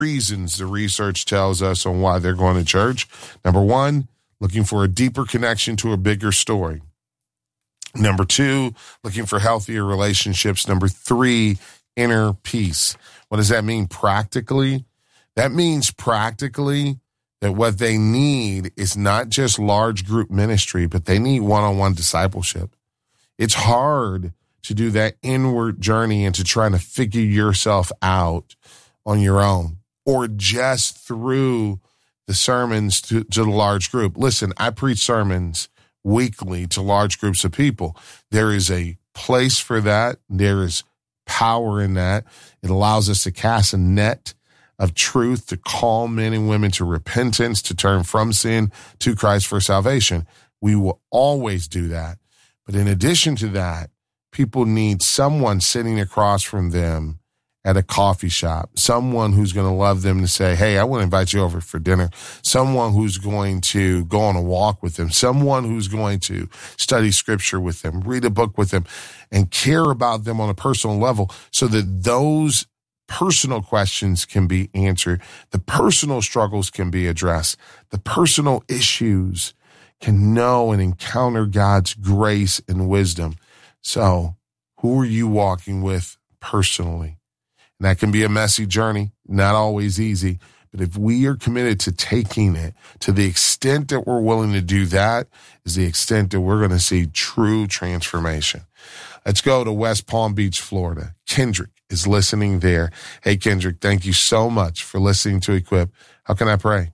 reasons the research tells us on why they're going to church. Number one, looking for a deeper connection to a bigger story. Number two, looking for healthier relationships. Number three, inner peace. What does that mean practically? That means practically that what they need is not just large group ministry, but they need one-on-one discipleship. It's hard to do that inward journey into trying to figure yourself out on your own or just through the sermons to the large group. Listen, I preach sermons weekly to large groups of people. There is a place for that. There is power in that. It allows us to cast a net of truth, to call men and women to repentance, to turn from sin to Christ for salvation. We will always do that. But in addition to that, people need someone sitting across from them at a coffee shop, someone who's going to love them to say, hey, I want to invite you over for dinner, someone who's going to go on a walk with them, someone who's going to study scripture with them, read a book with them, and care about them on a personal level so that those personal questions can be answered, the personal struggles can be addressed, the personal issues can know and encounter God's grace and wisdom. So who are you walking with personally? And that can be a messy journey, not always easy. But if we are committed to taking it to the extent that we're willing to do that is the extent that we're going to see true transformation. Let's go to West Palm Beach, Florida. Kendrick is listening there. Hey, Kendrick, thank you so much for listening to Equip. How can I pray?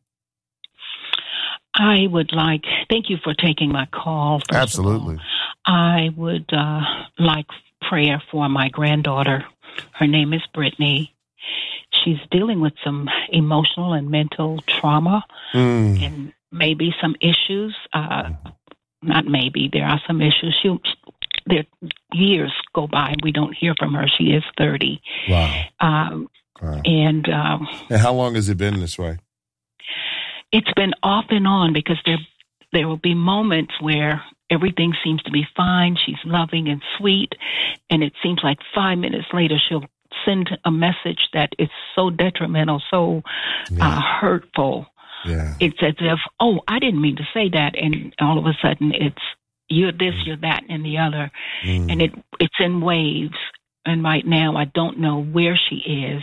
Thank you for taking my call. Absolutely. I would like prayer for my granddaughter. Her name is Brittany. She's dealing with some emotional and mental trauma and maybe some issues. Not maybe, there are some issues. Years go by and we don't hear from her. She is 30. Wow. And how long has it been this way? It's been off and on because there will be moments where everything seems to be fine. She's loving and sweet. And it seems like 5 minutes later, she'll send a message that is so detrimental, so hurtful. Yeah. It's as if, I didn't mean to say that. And all of a sudden it's, you're this, you're that, and the other. And it's in waves. And right now I don't know where she is.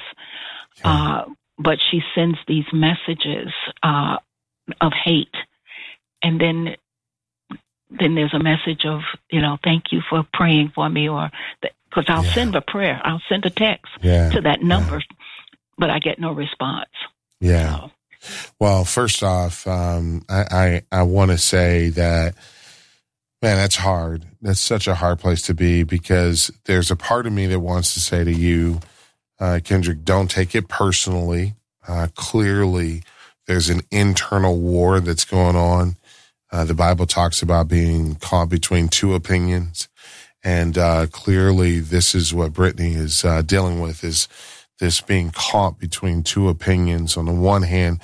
But she sends these messages of hate. And then there's a message of, thank you for praying for me, or because I'll send a prayer, I'll send a text to that number, but I get no response. Yeah. So. Well, first off, I want to say that, man, that's hard. That's such a hard place to be because there's a part of me that wants to say to you, Kendrick, don't take it personally. Clearly, there's an internal war that's going on. The Bible talks about being caught between two opinions. And clearly, this is what Brittany is dealing with, is this being caught between two opinions. On the one hand,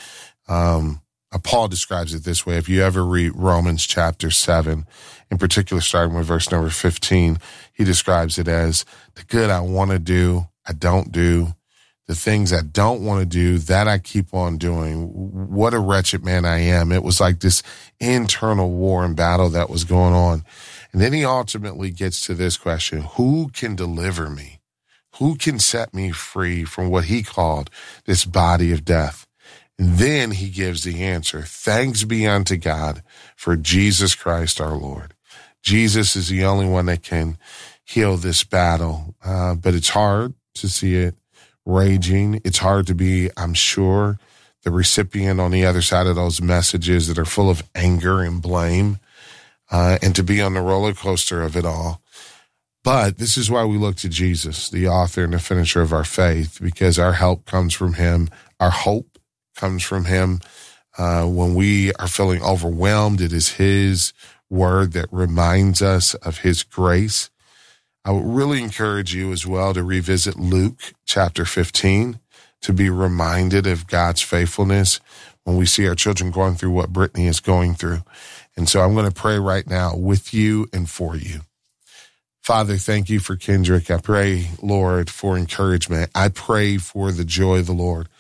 Paul describes it this way. If you ever read Romans chapter 7, in particular, starting with verse number 15, he describes it as the good I want to do, I don't do. The things I don't want to do, that I keep on doing. What a wretched man I am. It was like this internal war and battle that was going on. And then he ultimately gets to this question: who can deliver me? Who can set me free from what he called this body of death? And then he gives the answer: thanks be unto God for Jesus Christ our Lord. Jesus is the only one that can heal this battle. But it's hard to see it raging. It's hard to be, I'm sure, the recipient on the other side of those messages that are full of anger and blame, and to be on the roller coaster of it all. But this is why we look to Jesus, the author and the finisher of our faith, because our help comes from him. Our hope comes from him. When we are feeling overwhelmed, it is his word that reminds us of his grace. I would really encourage you as well to revisit Luke chapter 15 to be reminded of God's faithfulness when we see our children going through what Brittany is going through. And so I'm going to pray right now with you and for you. Father, thank you for Kendrick. I pray, Lord, for encouragement. I pray for the joy of the Lord.